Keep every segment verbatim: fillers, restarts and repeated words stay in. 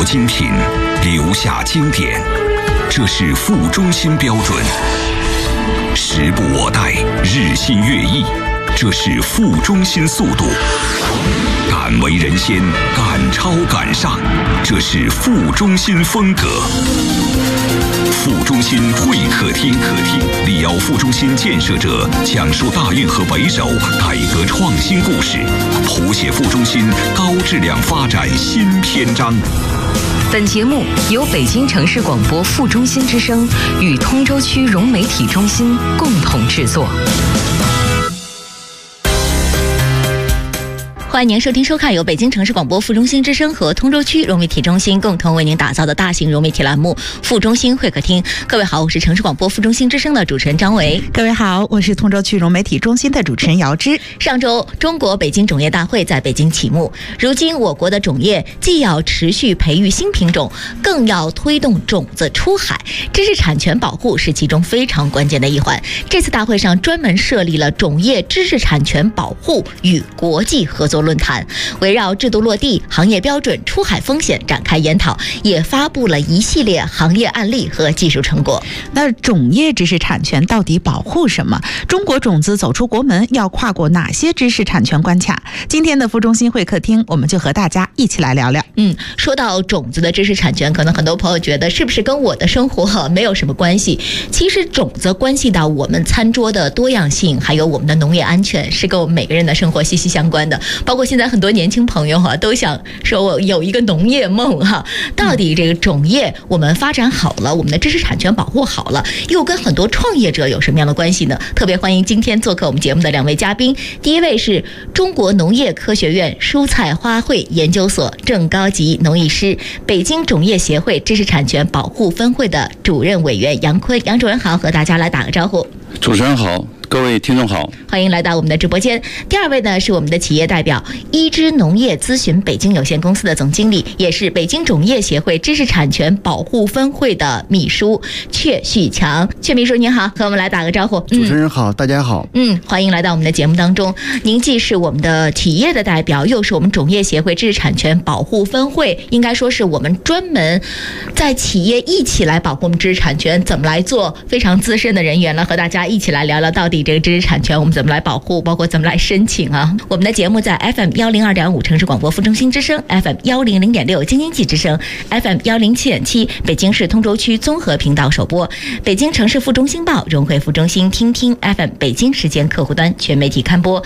活精品，留下经典，这是副中心标准。时不我待，日新月异，这是副中心速度。敢为人先，敢超敢上，这是副中心风格。副中心会客厅，客厅李敖副中心建设者讲述大运河北首改革创新故事，谱写副中心高质量发展新篇章。 本节目由北京城市广播副中心之声与通州区融媒体中心共同制作。欢迎您收听收看由北京城市广播副中心之声和通州区融媒体中心共同为您打造的大型融媒体栏目副中心会客厅。各位好，我是城市广播副中心之声的主持人张维。 各位好，我是通州区融媒体中心的主持人姚芝。 上周中国北京种业大会在北京启幕，如今我国的种业既要持续培育新品种，更要推动种子出海，知识产权保护是其中非常关键的一环。这次大会上专门设立了种业知识产权保护与国际合作论坛，围绕制度落地、行业标准、出海风险展开研讨，也发布了一系列行业案例和技术成果。 那种业知识产权到底保护什么？中国种子走出国门要跨过哪些知识产权关卡？今天的副中心会客厅，我们就和大家一起来聊聊。 嗯，说到种子的知识产权，可能很多朋友觉得是不是跟我的生活没有什么关系？其实种子关系到我们餐桌的多样性，还有我们的农业安全，是跟我们每个人的生活息息相关的。包括现在很多年轻朋友哈、啊，都想说我有一个农业梦哈、啊。到底这个种业我们发展好了，我们的知识产权保护好了，又跟很多创业者有什么样的关系呢？特别欢迎今天做客我们节目的两位嘉宾。第一位是中国农业科学院蔬菜花卉研究所正高级农艺师，北京种业协会知识产权保护分会的主任委员杨坤。杨主任好，和大家来打个招呼。 主持人好，各位听众好， 欢迎来到我们的直播间。第二位呢是我们的企业代表，一知农业咨询北京有限公司的总经理，也是北京种业协会知识产权保护分会的秘书阙旭强。阙秘书您好，和我们来打个招呼。 主持人好、嗯、大家好。 嗯，欢迎来到我们的节目当中。您既是我们的企业的代表，又是我们种业协会知识产权保护分会，应该说是我们专门在企业一起来保护我们知识产权，怎么来做非常资深的人员了，和大家一起来聊聊到底这个知识产权我们怎么来保护，包括怎么来申请啊。我们的节目在 F M 一零二点五城市广播副中心之声， F M 一零零点六京津冀之声， F M 一零七点七北京市通州区综合频道首播，北京城市副中心报融汇副中心听听 F M 北京时间客户端全媒体刊播。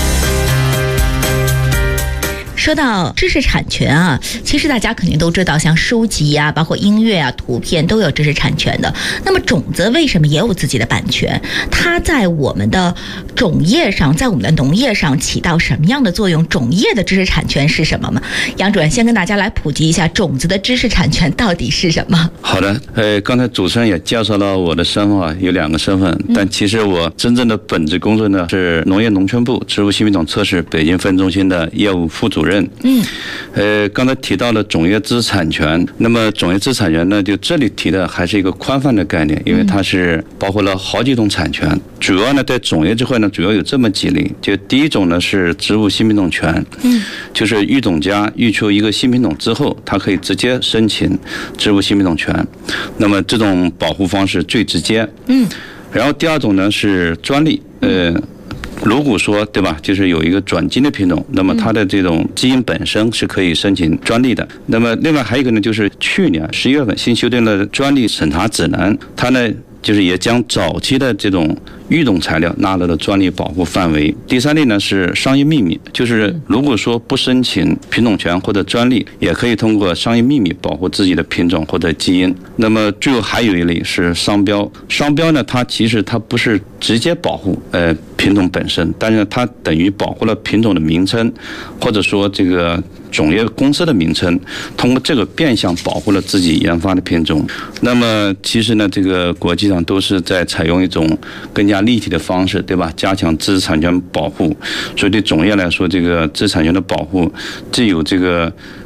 说到知识产权啊，其实大家肯定都知道，像书籍啊，包括音乐啊、图片都有知识产权的。那么种子为什么也有自己的版权？它在我们的种业上，在我们的农业上起到什么样的作用？种业的知识产权是什么吗？杨主任先跟大家来普及一下种子的知识产权到底是什么。 好的，呃，刚才主持人也介绍了我的身份啊，有两个身份，嗯、但其实我真正的本职工作呢是农业农村部植物新品种测试北京分中心的业务副主任。 嗯， 呃，刚才提到了种业知识产权，那么种业知识产权呢，就这里提的还是一个宽泛的概念，因为它是包括了好几种产权。主要呢，在种业智慧呢，主要有这么几类。就第一种呢是植物新品种权，嗯，就是育种家育出一个新品种之后，他可以直接申请植物新品种权，那么这种保护方式最直接。嗯，然后第二种呢是专利，呃。如果说对吧，就是有一个转基因的品种，那么它的这种基因本身是可以申请专利的。那么另外还有一个呢，就是去年十一月份新修订了专利审查指南，它呢就是也将早期的这种育种材料纳入了专利保护范围。第三类呢是商业秘密，就是如果说不申请品种权或者专利，也可以通过商业秘密保护自己的品种或者基因。那么最后还有一类是商标，商标呢它其实它不是直接保护呃品种本身，但是它等于保护了品种的名称，或者说这个种业公司的名称，通过这个变相保护了自己研发的品种。那么其实呢，这个国际上都是在采用一种更加立体的方式，对吧？加强知识产权保护。所以对种业来说，这个知识产权的保护，既有这个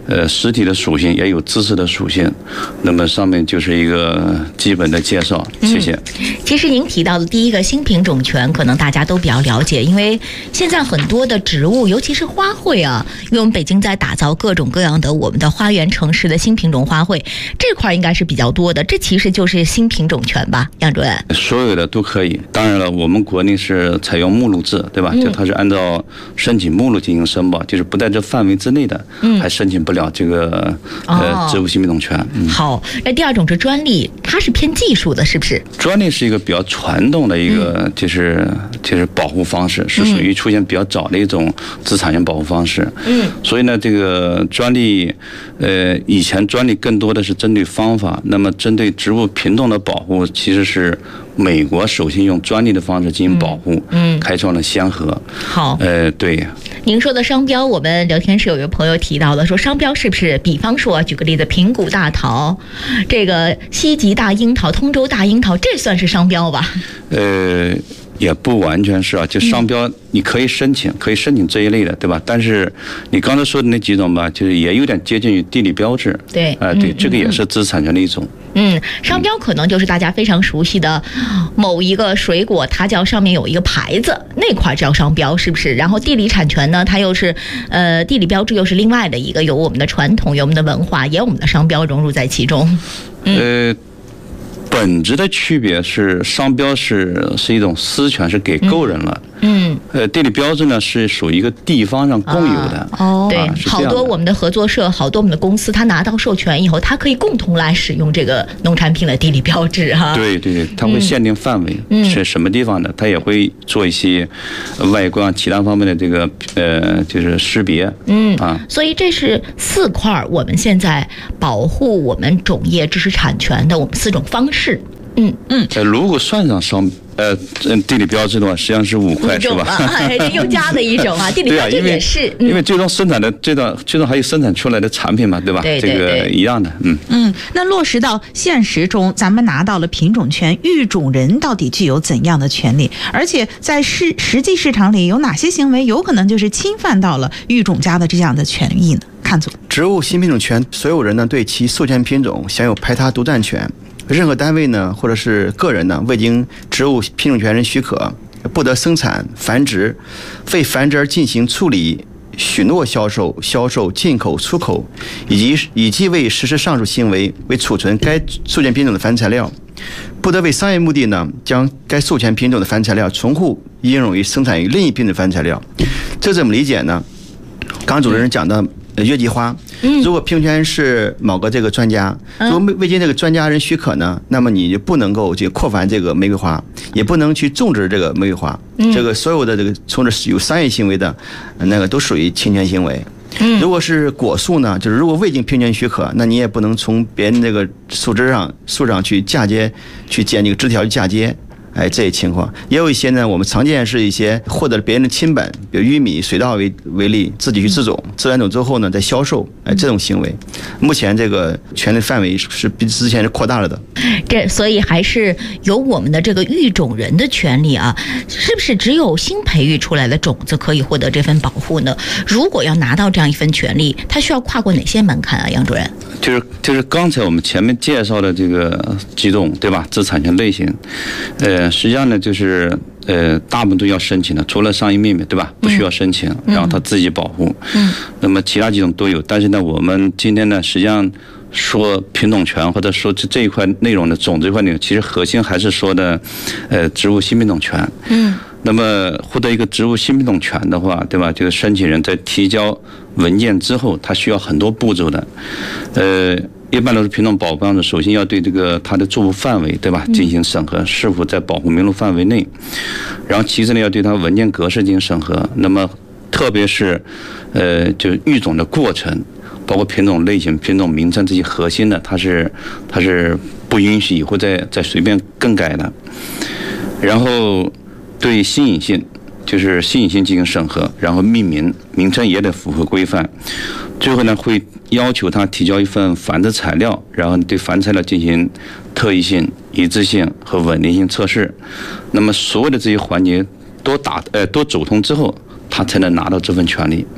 呃实体的属性，也有知识的属性。那么上面就是一个基本的介绍，谢谢。 嗯、其实您提到的第一个新品种权，可能大家都比较了解，因为现在很多的植物，尤其是花卉啊，因为我们北京在打造各种各样的我们的花园城市的新品种花卉，这块应该是比较多的，这其实就是新品种权吧，杨主任？ 所有的都可以。当然了，我们国内是采用目录制，对吧？嗯、就它是按照申请目录进行申报，就是不在这范围之内的，嗯、还申请不了这个呃植物新品种权。嗯、 好，那第二种是专利，它是偏技术的，是不是？ 专利是一个比较传统的一个，就是就是保护方式，是属于出现比较早的一种知识产权保护方式。嗯，所以呢，这个专利，呃，以前专利更多的是针对方法，那么针对植物品种的保护，其实是美国首先用专利的方式进行保护，嗯，开创了先河。 好， 呃，对。 您说的商标，我们聊天室有一个朋友提到了，说商标是不是，比方说举个例子，平谷大桃，这个西极大樱桃、通州大樱桃，这算是商标吧？ 呃。也不完全是啊，就商标你可以申请，可以申请这一类的，对吧？但是你刚才说的那几种吧，就是也有点接近于地理标志。 对， 啊、呃，对，这个也是知识产权的一种。 嗯，商标可能就是大家非常熟悉的某一个水果，它叫上面有一个牌子，那块叫商标，是不是？然后地理产权呢，它又是呃地理标志又是另外的一个，有我们的传统，有我们的文化，也有我们的商标融入在其中。 嗯、呃。本质的区别是，商标是是一种私权，是给个人了。嗯，呃，地理标志呢是属于一个地方上共有的。 啊、哦，对，啊、好多我们的合作社，好多我们的公司，他拿到授权以后，他可以共同来使用这个农产品的地理标志哈、啊。 对对对，他会限定范围、嗯、是什么地方的，他也会做一些外观其他方面的这个呃就是识别。嗯啊， 所以这是四块我们现在保护我们种业知识产权的我们四种方式。嗯嗯， 呃，如果算上商呃地理标志的话，实际上是五块，是吧？ 又加的一种啊，地理标志也是， 因为, 嗯、因为最终生产的这段，最终还有生产出来的产品嘛，对吧？ 对对对， 这个一样的，嗯嗯。那落实到现实中，咱们拿到了品种权，育种人到底具有怎样的权利？而且在市实际市场里，有哪些行为有可能就是侵犯到了育种家的这样的权益呢？看组， 植物新品种权，所有人呢对其授权品种享有排他独占权。任何单位呢，或者是个人呢，未经植物品种权人许可，不得生产、繁殖、为繁殖而进行处理、许诺销售、销售、进口、出口，以及以及为实施上述行为为储存该授权品种的繁殖材料，不得为商业目的呢，将该授权品种的繁殖材料重复应用于生产于另一品种的繁殖材料。这怎么理解呢？刚主持人讲的月季花，如果品种权是某个这个专家，如果未经这个专家人许可呢，那么你就不能够去扩繁这个玫瑰花，也不能去种植这个玫瑰花。这个所有的这个从事有商业行为的，那个都属于侵权行为。如果是果树呢，就是如果未经品种权许可，那你也不能从别人这个树枝上、树上去嫁接，去剪这个枝条去嫁接。哎，这些情况也有一些呢。我们常见是一些获得别人的亲本，比如玉米、水稻为为例，自己去自种，自然种之后呢再销售，哎，这种行为，目前这个权利范围是比之前是扩大了的。 这所以还是有我们的这个育种人的权利啊，是不是只有新培育出来的种子可以获得这份保护呢？如果要拿到这样一份权利，它需要跨过哪些门槛啊？杨主任， 就是就是刚才我们前面介绍的这个几种，对吧？知识产权类型，呃。实际上呢，就是呃，大部分都要申请的，除了商业秘密，对吧？不需要申请，嗯、然后他自己保护。嗯。那么其他几种都有，但是呢，我们今天呢，实际上说品种权或者说这这一块内容的种这一块内容，其实核心还是说的，呃，植物新品种权。嗯。那么获得一个植物新品种权的话，对吧？就是申请人在提交文件之后，他需要很多步骤的，呃。一般都是品种保护方式，首先要对这个它的作物范围，对吧，进行审核，是否在保护名录范围内。然后其次呢，要对它文件格式进行审核。那么特别是，呃，就育种的过程，包括品种类型、品种名称这些核心的，它是它是不允许以后再再随便更改的。然后对新颖性，就是新颖性进行审核，然后命名名称也得符合规范。最后呢，会要求他提交一份繁殖材料，然后对繁殖材料进行特异性、一致性和稳定性测试。那么所有的这些环节都打呃都走通之后，他才能拿到这份权利。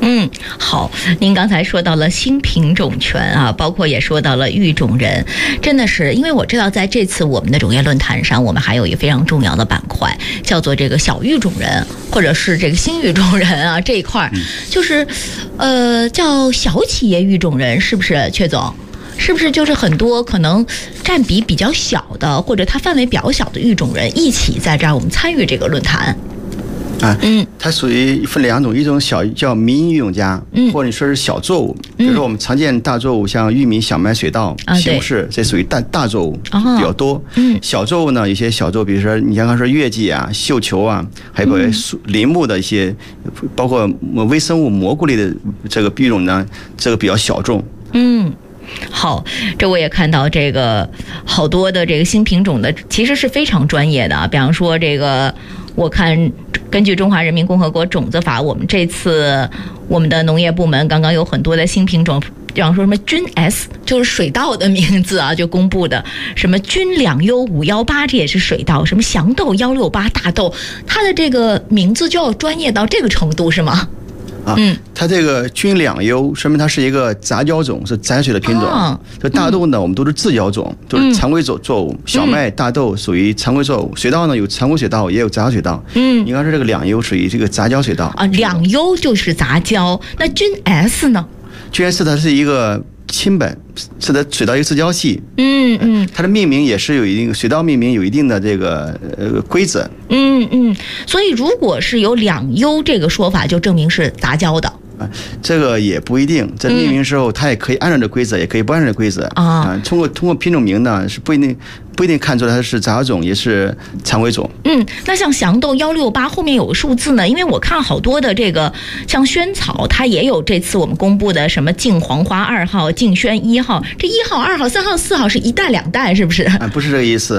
嗯，好，您刚才说到了新品种权啊，包括也说到了育种人，真的是，因为我知道在这次我们的种业论坛上，我们还有一个非常重要的板块，叫做这个小育种人，或者是这个新育种人啊这一块，就是呃叫小企业育种人，是不是，阙总？是不是就是很多可能占比比较小的，或者它范围比较小的育种人一起在这儿我们参与这个论坛？ 啊，嗯，它属于分两种，一种小叫民营育种家，嗯，或者你说是小作物，比如说我们常见大作物，像玉米、小麦、水稻、西红柿，这属于大大作物比较多。嗯，小作物呢，有些小作物，比如说你像刚说月季啊、绣球啊，还有林木的一些，包括微生物蘑菇类的这个育种呢，这个比较小众。 嗯。好，这我也看到这个好多的这个新品种的其实是非常专业的啊，比方说这个我看根据中华人民共和国种子法，我们这次我们的农业部门刚刚有很多的新品种，比方说什么菌 S 就是水稻的名字啊，就公布的什么菌两优五幺八，这也是水稻，什么祥豆幺六八大豆，它的这个名字就要专业到这个程度是吗？ 啊，嗯，它这个菌两优，说明它是一个杂交种，是杂水的品种。哦、这大豆呢，嗯、我们都是自交种，都是常规作作物。嗯、小麦、大豆属于常规作物，水稻呢有常规水稻，也有杂水稻。嗯，应该是这个两优属于这个杂交水稻。 啊，两优就是杂交。那菌 S 呢？ 菌 S 它是一个亲本，是的水稻一个自交系。 嗯嗯， 它的命名也是有一定水稻命名有一定的这个呃规则。 嗯嗯，所以如果是有两优这个说法，就证明是杂交的。 啊，这个也不一定，在命名时候，它也可以按照这规则，也可以不按照这规则啊。通过通过品种名呢，是不一定不一定看出来它是杂种，也是常规种。 嗯，那像祥豆幺六八后面有个数字呢，因为我看好多的这个像萱草，它也有这次我们公布的什么净黄花二号、净萱一号，这一号、二号、三号、四号是一代两代，是不是？ 啊，不是这个意思。